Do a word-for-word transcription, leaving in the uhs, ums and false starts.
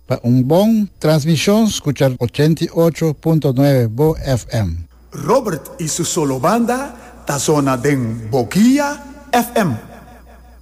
Para un buen transmisión, escuchar ochenta y ocho punto nueve Bo F M. Robert y su solo banda, Tazona den Boquilla F M.